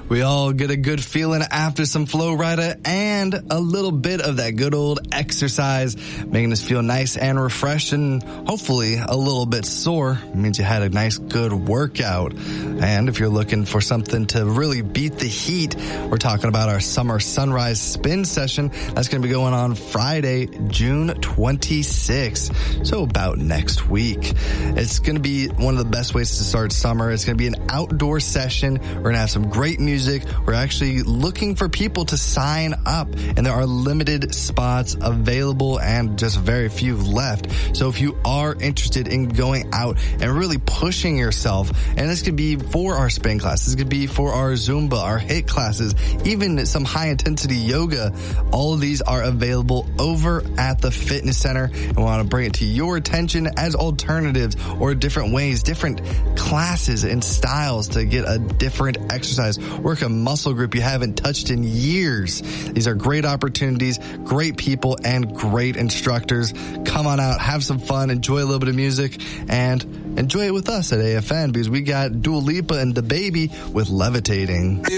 We all get a good feeling after some Flow Rida and a little bit of that good old exercise, making us feel nice and refreshed and hopefully a little bit sore. It means you had a nice good workout. And if you're looking for something to really beat the heat, we're talking about our Summer Sunrise Spin Session. That's going to be going on Friday, June 26th. So about next week. It's going to be one of the best ways to start summer. It's going to be an outdoor session. We're going to have some great music. We're actually looking for people to sign up, and there are limited spots available and just very few left. So if you are interested in going out and really pushing yourself, and this could be for our spin classes, this could be for our Zumba, our HIIT classes, even some high intensity yoga, all of these are available over at the fitness center, and we want to bring it to your attention as alternatives or different ways, different classes and styles to get a different exercise. Work a muscle group you haven't touched in years. These are great opportunities, great people, and great instructors. Come on out, have some fun, enjoy a little bit of music, and enjoy it with us at AFN, because we got Dua Lipa and DaBaby with Levitating.